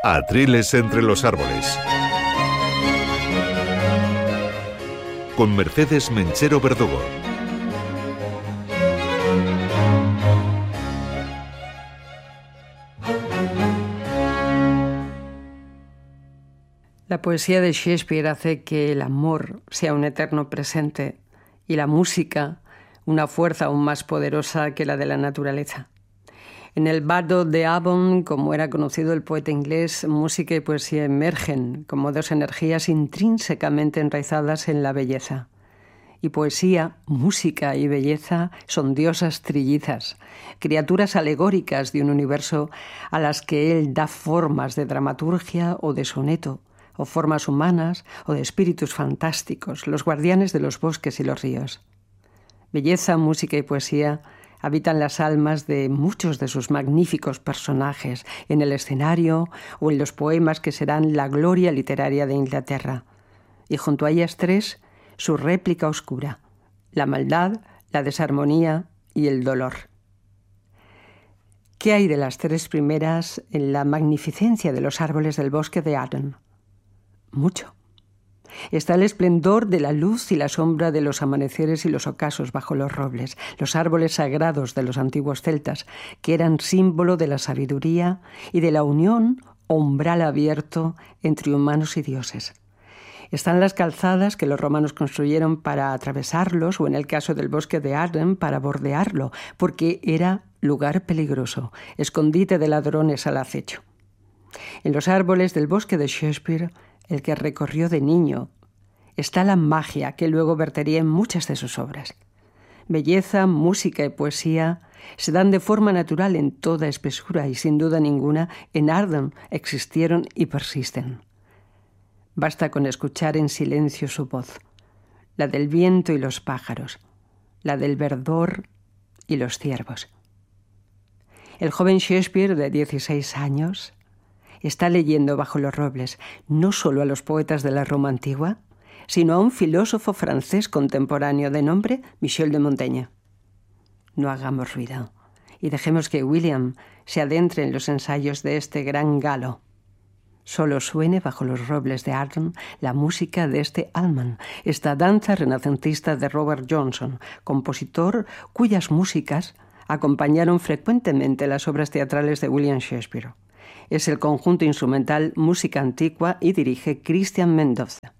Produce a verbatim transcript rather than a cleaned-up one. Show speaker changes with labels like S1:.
S1: Atriles entre los árboles. Con Mercedes Menchero Verdugo.
S2: La poesía de Shakespeare hace que el amor sea un eterno presente y la música una fuerza aún más poderosa que la de la naturaleza. En el bardo de Avon, como era conocido el poeta inglés, música y poesía emergen como dos energías intrínsecamente enraizadas en la belleza. Y poesía, música y belleza son diosas trillizas, criaturas alegóricas de un universo a las que él da formas de dramaturgia o de soneto, o formas humanas o de espíritus fantásticos, los guardianes de los bosques y los ríos. Belleza, música y poesía habitan las almas de muchos de sus magníficos personajes en el escenario o en los poemas que serán la gloria literaria de Inglaterra. Y junto a ellas tres, su réplica oscura, la maldad, la desarmonía y el dolor. ¿Qué hay de las tres primeras en la magnificencia de los árboles del bosque de Arden? Mucho. Está el esplendor de la luz y la sombra de los amaneceres y los ocasos bajo los robles, los árboles sagrados de los antiguos celtas, que eran símbolo de la sabiduría y de la unión o umbral abierto entre humanos y dioses. Están las calzadas que los romanos construyeron para atravesarlos, o en el caso del bosque de Arden, para bordearlo, porque era lugar peligroso, escondite de ladrones al acecho. En los árboles del bosque de Shakespeare, el que recorrió de niño, está la magia que luego vertería en muchas de sus obras. Belleza, música y poesía se dan de forma natural en toda espesura y sin duda ninguna en Arden existieron y persisten. Basta con escuchar en silencio su voz, la del viento y los pájaros, la del verdor y los ciervos. El joven Shakespeare, de dieciséis años, está leyendo bajo los robles no solo a los poetas de la Roma antigua, sino a un filósofo francés contemporáneo de nombre Michel de Montaigne. No hagamos ruido y dejemos que William se adentre en los ensayos de este gran galo. Solo suene bajo los robles de Arden la música de este Allman, esta danza renacentista de Robert Johnson, compositor cuyas músicas acompañaron frecuentemente las obras teatrales de William Shakespeare. Es el conjunto instrumental Música Antigua y dirige Christian Mendoza.